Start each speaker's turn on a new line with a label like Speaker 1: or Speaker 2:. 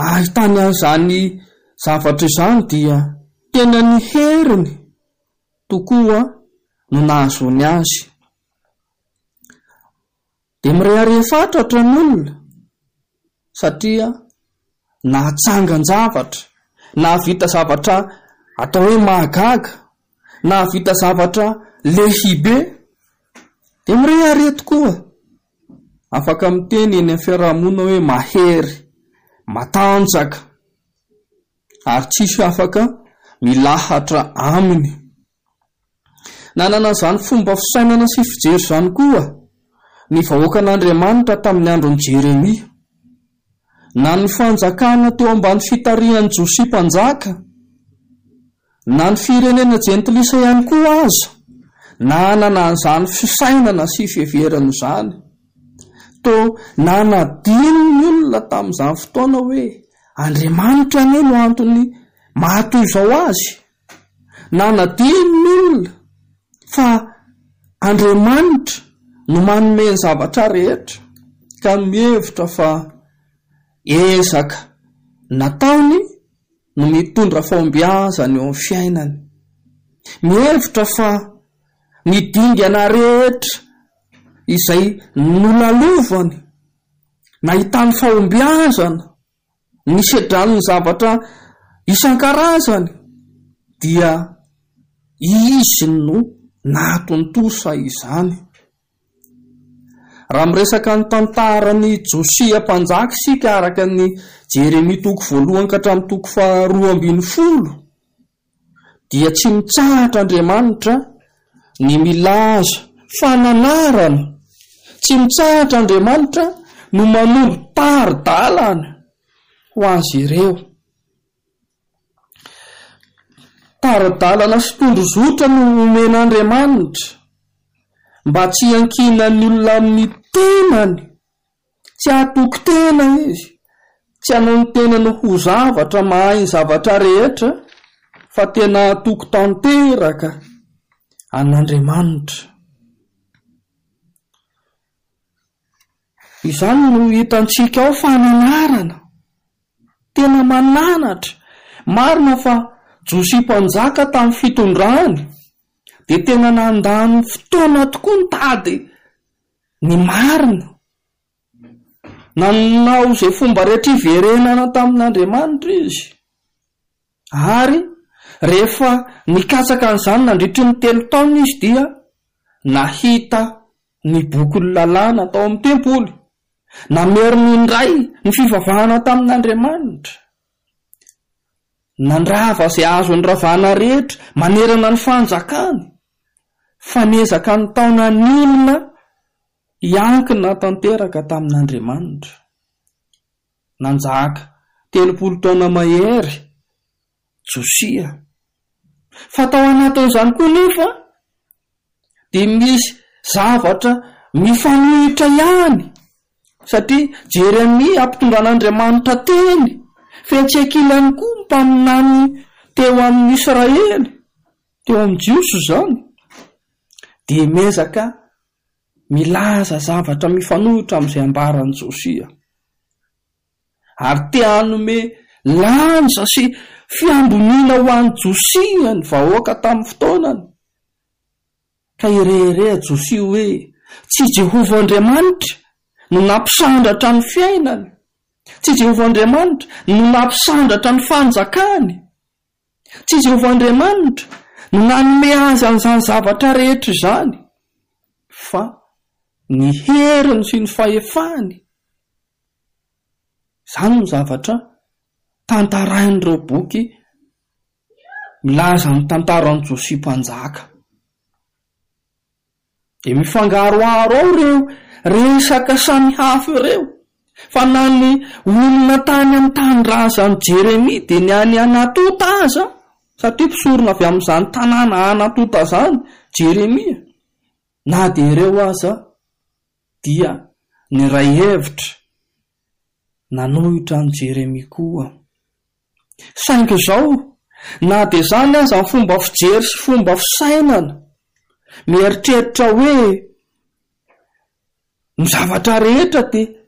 Speaker 1: ahitany an'izany zavatra izany dia tena ny heriny tokoa no nahazony azy. Dia mirehare fatratra n'olona satria nahatsangan-javatra, nahavita zavatra atao hoe mahagaga, nahavita zavatra lehibe, dia mirehare tokoa. Afaka miteny eny amin'ny fiarahamonina hoe mahery, matanjaka, ary tsisy afaka milahatra aminy. Nanana izany fomba fisainana sy fijery izany koa ny vahoakan'Andriamanitra tamin'ny andron'i Jeremia. Na ny fanjakana teo ambany fitarihan'i Josia mpanjaka, na ny firenena jentilisa ihany koa aza, nanana an'izany fisainana sy fiheverana izany. Nanadino ny olona tamin'izany fotoana hoe Andriamanitra ny no antony mahatoy izao azy. Nanadino ny olona fa Andriamanitra no manome ny zavatra rehetra, ka mihevitra fa ezaka nataony no mitondra fahombiazana eo amin'ny fiainany. Mihevitra fa ny dingana rehetra izay nolalovany nahitany fahombiazana, nisedrany ny zavatra isan-karazany, dia izy no nahatontosa izany. Raha miresaka ny tantaran'ny Josia mpanjaka isika araka ny Jeremia toko 1 ka hatramin'ny toko 12, dia tsy mitsahatra Andriamanitra ny milaza fananarana, tsy mitsahatra Andriamanitra no manombo tari-dalana ho azy ireo. Tari-dalana sy tondrozotra no omen'Andriamanitra mba tsy hankinan'ny olona amin'ny tenany, tsy hatoky tena izy, tsy hanao ny tenany ho zavatra mahay ny zavatra rehetra, fa tena hatoky tanteraka an'Andriamanitra. Izany no hitantsika ao fananarana, tena mananatra. Marina fa Josia mpanjaka tamin'ny fitondrany dia tena nandany fotoana tokoa ny tady ny marina, nanao izay fomba rehetra iverenana tamin'Andriamanitra izy. Ary rehefa nikatsaka an'izany nandritry ny 3 taona izy dia nahita ny boky lalàna tao amin'ny tempoly, nameriny indray ny fivavahana tamin'Andriamanitra, nandrava izay azo ny ravana rehetra manerana ny fanjakany, fanezaka ny taona ny olona iankina tanteraka tamin'Andriamanitra. Nanjaka 30 taona mahery Josia. Fa tao anatin'izany koa nefa dia misy zavatra mifanohitra ihany, satria Jeremia ampitondraan'Andriamanitra teny, fihetsehakilany koa mpaminany teo amin'ny Israely, teo amin'ny Jiosy izany, dia mezaka milaza zavatra mifanohitra amin'izay ambaran'i Josia. Ary te hanome lanja sy fiamboniana ho an'i Josia ny vahoaka tamin'ny fotoanany. Ka ireherea Josia hoe tsy Jehovah Andriamanitra no nampisandratra ny fiainany, tsy Jehovah Andriamanitra no nampisandratra ny fanjakany, tsy Jehovah Andriamanitra no nanome azy an'izany zavatra rehetra izany, fa ny heriny sy ny fahefany. Izany no zavatra tantarain'ireo boky milaza ny tantaran'i Josia mpanjaka. Dia mifangaroaro ao ireo resaka samy hafa ireo, fa na ny olona tany amin'ny tanindrazan'i Jeremia dia ny any Anatota aza, satria mpisorona avy amin'izany tanàna Anatota izany Jeremia, na dia ireo aza dia ny ray hevitra nanohitra an'i Jeremia koa. Saingy izao, na dia izany aza ny fomba fijery sy fomba fisainana, mieritreritra hoe ny zavatra rehetra dia